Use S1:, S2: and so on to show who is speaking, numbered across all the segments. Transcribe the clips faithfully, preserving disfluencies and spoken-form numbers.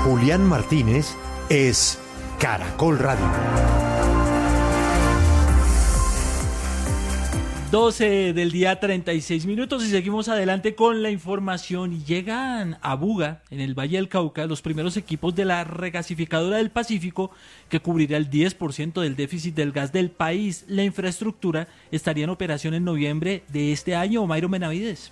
S1: Julián Martínez es Caracol Radio.
S2: doce del día, treinta y seis minutos, y seguimos adelante con la información. Y llegan a Buga, en el Valle del Cauca, los primeros equipos de la regasificadora del Pacífico, que cubrirá el diez por ciento del déficit del gas del país. La infraestructura estaría en operación en noviembre de este año. Mayro Benavides.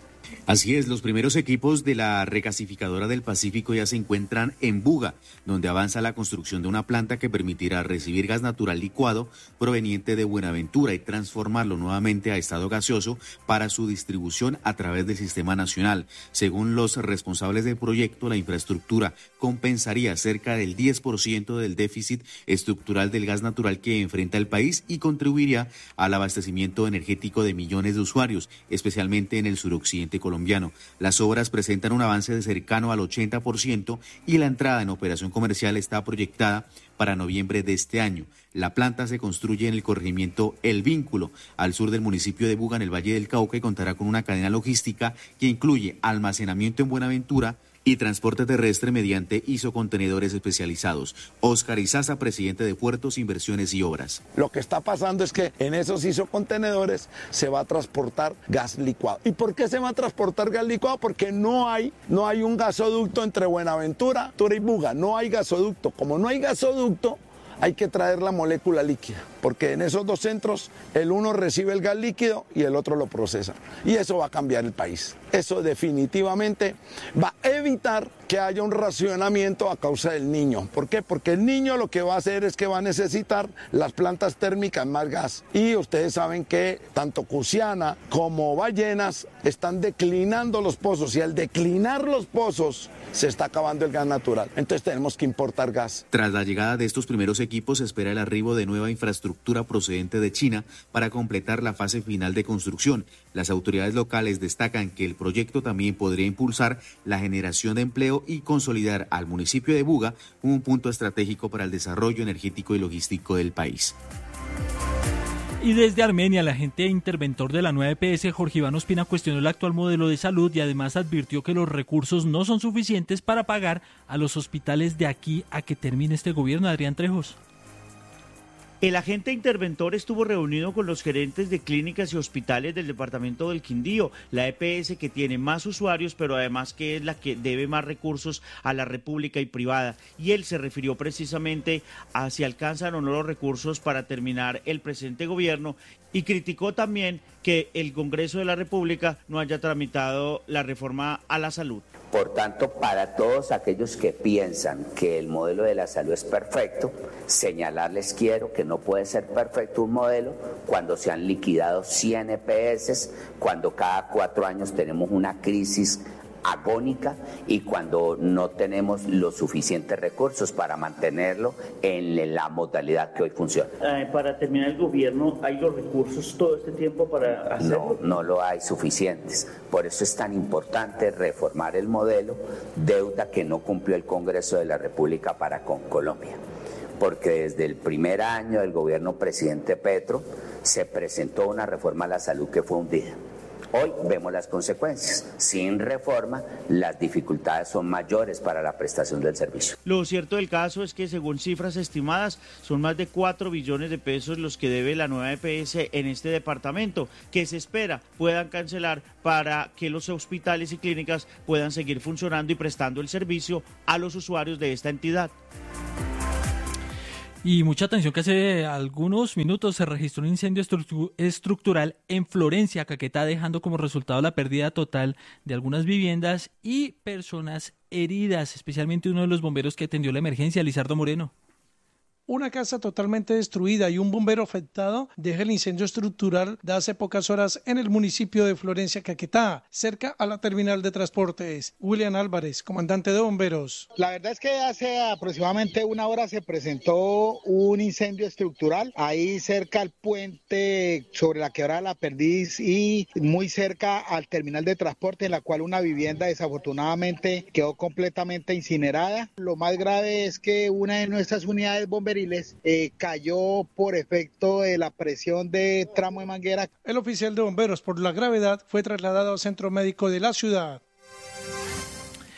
S3: Así es, los primeros equipos de la regasificadora del Pacífico ya se encuentran en Buga, donde avanza la construcción de una planta que permitirá recibir gas natural licuado proveniente de Buenaventura y transformarlo nuevamente a estado gaseoso para su distribución a través del sistema nacional. Según los responsables del proyecto, la infraestructura compensaría cerca del diez por ciento del déficit estructural del gas natural que enfrenta el país y contribuiría al abastecimiento energético de millones de usuarios, especialmente en el suroccidente colombiano. Las obras presentan un avance de cercano al ochenta por ciento y la entrada en operación comercial está proyectada para noviembre de este año. La planta se construye en el corregimiento El Vínculo, al sur del municipio de Buga, en el Valle del Cauca, y contará con una cadena logística que incluye almacenamiento en Buenaventura y transporte terrestre mediante isocontenedores especializados. Óscar Izaza, presidente de Puertos, Inversiones y Obras.
S4: Lo que está pasando es que en esos isocontenedores se va a transportar gas licuado. ¿Y por qué se va a transportar gas licuado? Porque no hay, no hay un gasoducto entre Buenaventura y Buga, no hay gasoducto. Como no hay gasoducto, hay que traer la molécula líquida, porque en esos dos centros el uno recibe el gas líquido y el otro lo procesa. Y eso va a cambiar el país. Eso definitivamente va a evitar que haya un racionamiento a causa del niño. ¿Por qué? Porque el niño lo que va a hacer es que va a necesitar las plantas térmicas más gas. Y ustedes saben que tanto Cusiana como Ballenas están declinando los pozos, y al declinar los pozos se está acabando el gas natural. Entonces tenemos que importar gas.
S3: Tras la llegada de estos primeros equipos, se espera el arribo de nueva infraestructura procedente de China para completar la fase final de construcción. Las autoridades locales destacan que el proyecto también podría impulsar la generación de empleo y consolidar al municipio de Buga como un punto estratégico para el desarrollo energético y logístico del país.
S2: Y desde Armenia, el agente interventor de la nueva E P S, Jorge Iván Ospina, cuestionó el actual modelo de salud y además advirtió que los recursos no son suficientes para pagar a los hospitales de aquí a que termine este gobierno. Adrián Trejos.
S5: El agente interventor estuvo reunido con los gerentes de clínicas y hospitales del departamento del Quindío, la E P S que tiene más usuarios, pero además que es la que debe más recursos a la república y privada. Y él se refirió precisamente a si alcanzan o no los recursos para terminar el presente gobierno, y criticó también que el Congreso de la República no haya tramitado la reforma a la salud.
S6: Por tanto, para todos aquellos que piensan que el modelo de la salud es perfecto, señalarles quiero que no puede ser perfecto un modelo cuando se han liquidado cien E P S, cuando cada cuatro años tenemos una crisis agónica y cuando no tenemos los suficientes recursos para mantenerlo en la modalidad que hoy funciona.
S5: Eh, para terminar el gobierno, ¿hay los recursos todo este tiempo para hacerlo?
S6: No, no lo hay suficientes. Por eso es tan importante reformar el modelo, deuda que no cumplió el Congreso de la República para con Colombia. Porque desde el primer año del gobierno presidente Petro se presentó una reforma a la salud que fue hundida. Hoy vemos las consecuencias. Sin reforma, las dificultades son mayores para la prestación del servicio.
S5: Lo cierto del caso es que, según cifras estimadas, son más de cuatro billones de pesos los que debe la nueva E P S en este departamento, que se espera puedan cancelar para que los hospitales y clínicas puedan seguir funcionando y prestando el servicio a los usuarios de esta entidad.
S2: Y mucha atención que hace algunos minutos se registró un incendio estru- estructural en Florencia, Caquetá, dejando como resultado la pérdida total de algunas viviendas y personas heridas, especialmente uno de los bomberos que atendió la emergencia, Lizardo Moreno.
S7: Una casa totalmente destruida y un bombero afectado deja el incendio estructural de hace pocas horas en el municipio de Florencia, Caquetá, cerca a la terminal de transportes. William Álvarez, comandante de bomberos.
S8: La verdad es que hace aproximadamente una hora se presentó un incendio estructural ahí cerca al puente sobre la quebrada La Perdiz y muy cerca al terminal de transporte, en la cual una vivienda desafortunadamente quedó completamente incinerada. Lo más grave es que una de nuestras unidades bomberiles Eh, cayó por efecto de la presión de tramo de manguera.
S7: El oficial de bomberos, por la gravedad, fue trasladado al centro médico de la ciudad.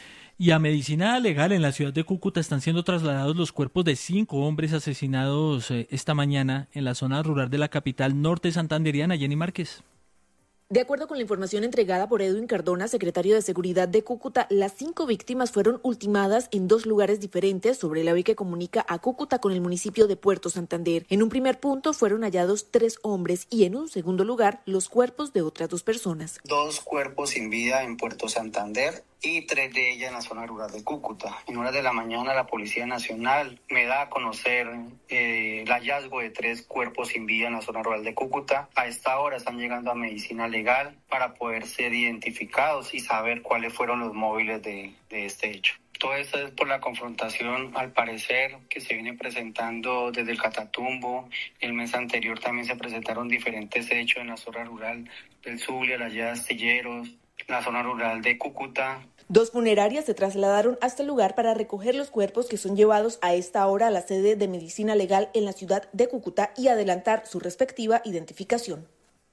S2: Y a medicina legal, en la ciudad de Cúcuta están siendo trasladados los cuerpos de cinco hombres asesinados eh, esta mañana en la zona rural de la capital norte santanderiana. Jenny Márquez.
S9: De acuerdo con la información entregada por Edwin Cardona, secretario de Seguridad de Cúcuta, las cinco víctimas fueron ultimadas en dos lugares diferentes sobre la vía que comunica a Cúcuta con el municipio de Puerto Santander. En un primer punto fueron hallados tres hombres y en un segundo lugar los cuerpos de otras dos personas.
S10: Dos cuerpos sin vida en Puerto Santander y tres de ellas en la zona rural de Cúcuta. En horas de la mañana la Policía Nacional me da a conocer eh, el hallazgo de tres cuerpos sin vida en la zona rural de Cúcuta. A esta hora están llegando a medicina legal para poder ser identificados y saber cuáles fueron los móviles de, de este hecho. Todo esto es por la confrontación, al parecer, que se viene presentando desde el Catatumbo. El mes anterior también se presentaron diferentes hechos en la zona rural del Zulia, las Lladas Astilleros, la zona rural de Cúcuta.
S9: Dos funerarias se trasladaron hasta el lugar para recoger los cuerpos que son llevados a esta hora a la sede de Medicina Legal en la ciudad de Cúcuta y adelantar su respectiva identificación.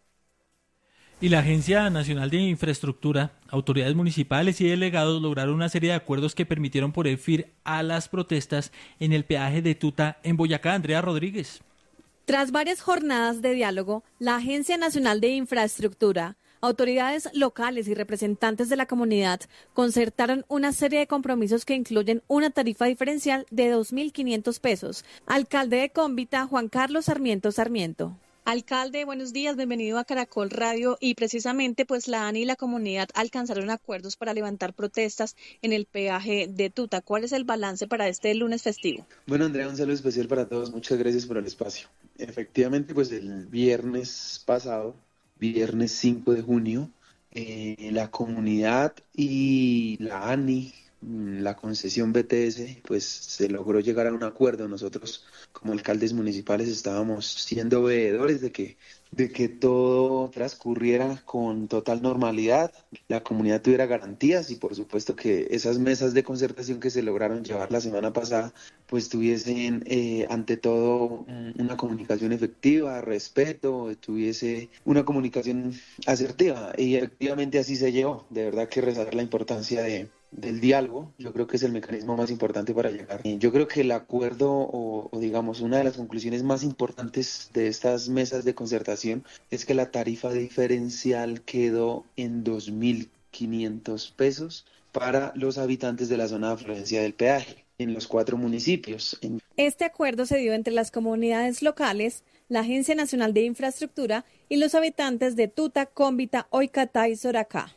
S2: Y la Agencia Nacional de Infraestructura, autoridades municipales y delegados lograron una serie de acuerdos que permitieron poner fin a las protestas en el peaje de Tuta en Boyacá. Andrea Rodríguez.
S11: Tras varias jornadas de diálogo, la Agencia Nacional de Infraestructura, autoridades locales y representantes de la comunidad concertaron una serie de compromisos que incluyen una tarifa diferencial de dos mil quinientos pesos. Alcalde de Cómbita, Juan Carlos Sarmiento Sarmiento.
S12: Alcalde, buenos días, bienvenido a Caracol Radio. Y precisamente pues la ANI y la comunidad alcanzaron acuerdos para levantar protestas en el peaje de Tuta. ¿Cuál es el balance para este lunes festivo?
S13: Bueno, Andrea, un saludo especial para todos. Muchas gracias por el espacio. Efectivamente, pues el viernes pasado, viernes cinco de junio, eh, la comunidad y la ANI, la concesión B T S, pues se logró llegar a un acuerdo. Nosotros como alcaldes municipales estábamos siendo veedores de que, de que todo transcurriera con total normalidad, la comunidad tuviera garantías y por supuesto que esas mesas de concertación que se lograron llevar la semana pasada pues tuviesen eh, ante todo una comunicación efectiva, respeto, tuviese una comunicación asertiva y efectivamente así se llevó. De verdad que resaltar la importancia de del diálogo, yo creo que es el mecanismo más importante para llegar. Yo creo que el acuerdo o, o digamos una de las conclusiones más importantes de estas mesas de concertación es que la tarifa diferencial quedó en dos mil quinientos pesos para los habitantes de la zona de afluencia del peaje en los cuatro municipios.
S11: Este acuerdo se dio entre las comunidades locales, la Agencia Nacional de Infraestructura y los habitantes de Tuta, Cómbita, Oicatá y Soracá.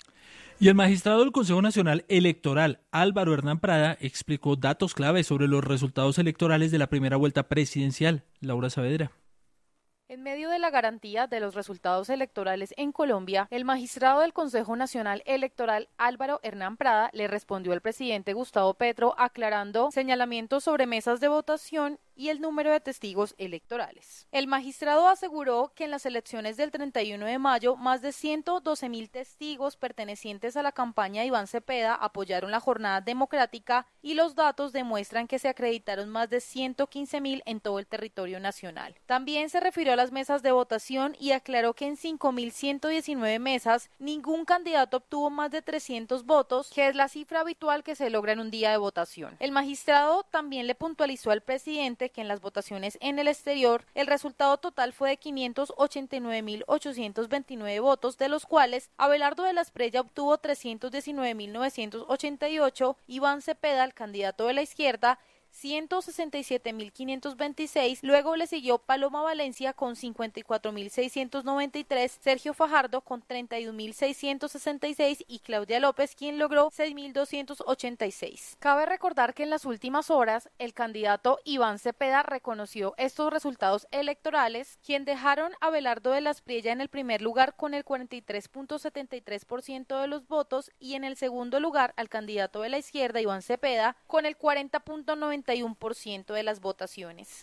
S2: Y el magistrado del Consejo Nacional Electoral, Álvaro Hernán Prada, explicó datos clave sobre los resultados electorales de la primera vuelta presidencial. Laura Saavedra.
S14: En medio de la garantía de los resultados electorales en Colombia, el magistrado del Consejo Nacional Electoral Álvaro Hernán Prada le respondió al presidente Gustavo Petro aclarando señalamientos sobre mesas de votación y el número de testigos electorales. El magistrado aseguró que en las elecciones del treinta y uno de mayo, más de ciento doce mil testigos pertenecientes a la campaña de Iván Cepeda apoyaron la jornada democrática y los datos demuestran que se acreditaron más de ciento quince mil en todo el territorio nacional. También se refirió a las mesas de votación y aclaró que en cinco mil ciento diecinueve mesas ningún candidato obtuvo más de trescientos votos, que es la cifra habitual que se logra en un día de votación. El magistrado también le puntualizó al presidente que en las votaciones en el exterior el resultado total fue de quinientos ochenta y nueve mil ochocientos veintinueve votos, de los cuales Abelardo de la Espriella obtuvo trescientos diecinueve mil novecientos ochenta y ocho, Iván Cepeda, el candidato de la izquierda, ciento sesenta y siete mil quinientos veintiséis, luego le siguió Paloma Valencia con cincuenta y cuatro mil seiscientos noventa y tres, Sergio Fajardo con treinta y un mil seiscientos sesenta y seis y Claudia López, quien logró seis mil doscientos ochenta y seis. Cabe recordar que en las últimas horas el candidato Iván Cepeda reconoció estos resultados electorales, quien dejaron a Abelardo de la Espriella en el primer lugar con el cuarenta y tres punto setenta y tres por ciento de los votos y en el segundo lugar al candidato de la izquierda Iván Cepeda con el cuarenta punto noventa y uno por ciento de las votaciones.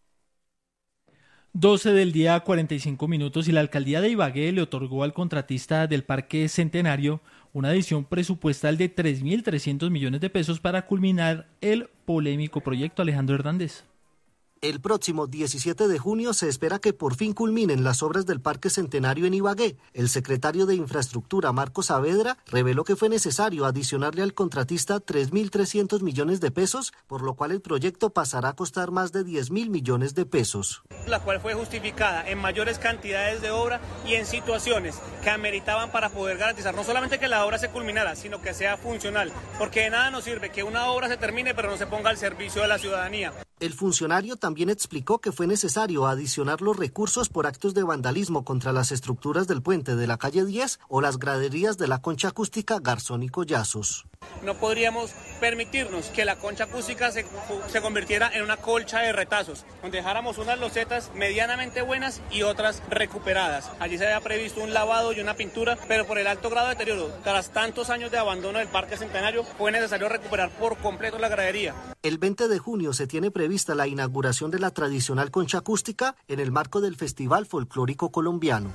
S2: doce del día, cuarenta y cinco minutos, y la alcaldía de Ibagué le otorgó al contratista del Parque Centenario una adición presupuestal de tres mil trescientos millones de pesos para culminar el polémico proyecto. Alejandro Hernández.
S15: El próximo diecisiete de junio se espera que por fin culminen las obras del Parque Centenario en Ibagué. El secretario de Infraestructura, Marcos Saavedra, reveló que fue necesario adicionarle al contratista tres mil trescientos millones de pesos, por lo cual el proyecto pasará a costar más de diez mil millones de pesos.
S16: La cual fue justificada en mayores cantidades de obra y en situaciones que ameritaban para poder garantizar no solamente que la obra se culminara, sino que sea funcional, porque de nada nos sirve que una obra se termine pero no se ponga al servicio de la ciudadanía.
S15: El funcionario también explicó que fue necesario adicionar los recursos por actos de vandalismo contra las estructuras del puente de la calle diez o las graderías de la concha acústica Garzón y Collazos.
S16: No podríamos permitirnos que la concha acústica se, se convirtiera en una colcha de retazos, donde dejáramos unas losetas medianamente buenas y otras recuperadas. Allí se había previsto un lavado y una pintura, pero por el alto grado de deterioro, tras tantos años de abandono del Parque Centenario, fue necesario recuperar por completo la gradería.
S15: El veinte de junio se tiene prevista la inauguración de la tradicional concha acústica en el marco del Festival Folclórico Colombiano.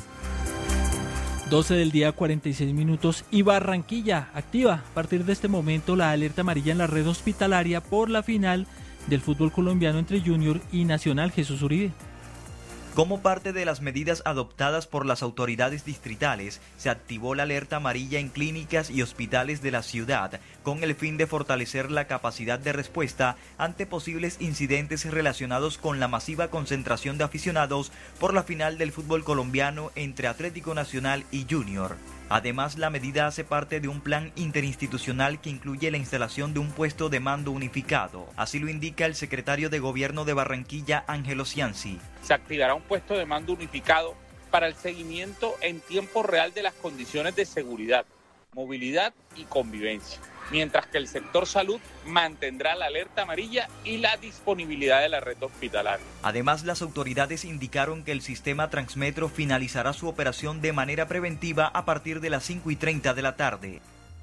S2: doce del día, cuarenta y seis minutos, y Barranquilla activa a partir de este momento la alerta amarilla en la red hospitalaria por la final del fútbol colombiano entre Junior y Nacional. Jesús Uribe.
S17: Como parte de las medidas adoptadas por las autoridades distritales, se activó la alerta amarilla en clínicas y hospitales de la ciudad, con el fin de fortalecer la capacidad de respuesta ante posibles incidentes relacionados con la masiva concentración de aficionados por la final del fútbol colombiano entre Atlético Nacional y Junior. Además, la medida hace parte de un plan interinstitucional que incluye la instalación de un puesto de mando unificado. Así lo indica el secretario de Gobierno de Barranquilla, Ángelo Cianci.
S18: Se activará un puesto de mando unificado para el seguimiento en tiempo real de las condiciones de seguridad, movilidad y convivencia, mientras que el sector salud mantendrá la alerta amarilla y la disponibilidad de la red hospitalaria.
S17: Además, las autoridades indicaron que el sistema Transmetro finalizará su operación de manera preventiva a partir de las cinco y treinta de la tarde.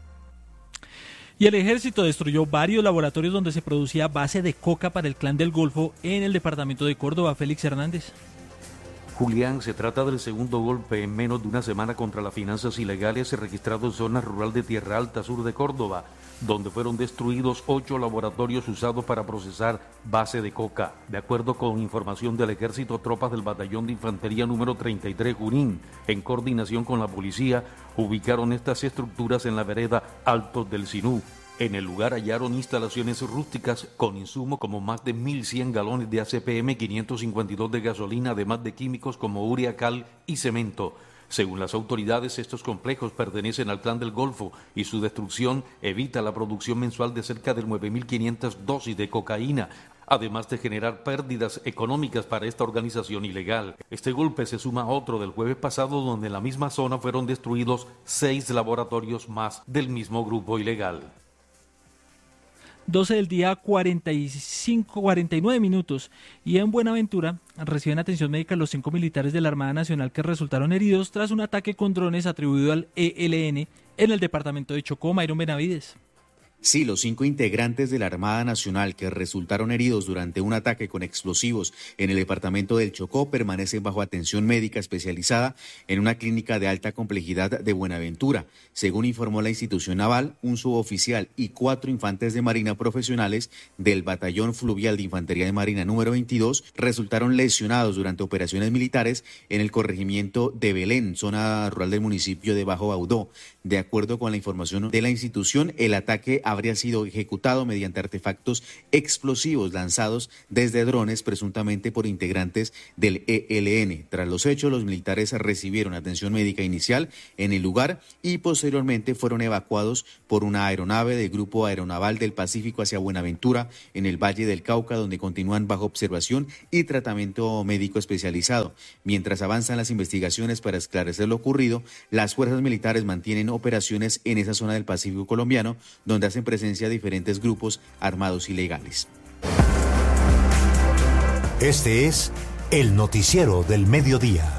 S2: Y el ejército destruyó varios laboratorios donde se producía base de coca para el Clan del Golfo en el departamento de Córdoba. Félix Hernández.
S19: Julián, se trata del segundo golpe en menos de una semana contra las finanzas ilegales registrado en zona rural de Tierra Alta, sur de Córdoba, donde fueron destruidos ocho laboratorios usados para procesar base de coca. De acuerdo con información del Ejército, tropas del Batallón de Infantería número treinta y tres Junín, en coordinación con la policía, ubicaron estas estructuras en la vereda Altos del Sinú. En el lugar hallaron instalaciones rústicas con insumos como más de mil cien galones de A C P M quinientos cincuenta y dos de gasolina, además de químicos como urea, cal y cemento. Según las autoridades, estos complejos pertenecen al Clan del Golfo y su destrucción evita la producción mensual de cerca de nueve mil quinientas dosis de cocaína, además de generar pérdidas económicas para esta organización ilegal. Este golpe se suma a otro del jueves pasado, donde en la misma zona fueron destruidos seis laboratorios más del mismo grupo ilegal.
S2: doce del día, cuarenta y cinco, cuarenta y nueve minutos, y en Buenaventura reciben atención médica los cinco militares de la Armada Nacional que resultaron heridos tras un ataque con drones atribuido al E L N en el departamento de Chocó. Mayron Benavides.
S3: Sí, los cinco integrantes de la Armada Nacional que resultaron heridos durante un ataque con explosivos en el departamento del Chocó permanecen bajo atención médica especializada en una clínica de alta complejidad de Buenaventura. Según informó la institución naval, un suboficial y cuatro infantes de Marina profesionales del Batallón Fluvial de Infantería de Marina número veintidós resultaron lesionados durante operaciones militares en el corregimiento de Belén, zona rural del municipio de Bajo Baudó. De acuerdo con la información de la institución, el ataque habría sido ejecutado mediante artefactos explosivos lanzados desde drones, presuntamente por integrantes del E L N. Tras los hechos, los militares recibieron atención médica inicial en el lugar y posteriormente fueron evacuados por una aeronave del Grupo Aeronaval del Pacífico hacia Buenaventura, en el Valle del Cauca, donde continúan bajo observación y tratamiento médico especializado. Mientras avanzan las investigaciones para esclarecer lo ocurrido, las fuerzas militares mantienen operaciones en esa zona del Pacífico colombiano, donde hacen presencia diferentes grupos armados ilegales.
S1: Este es el noticiero del mediodía.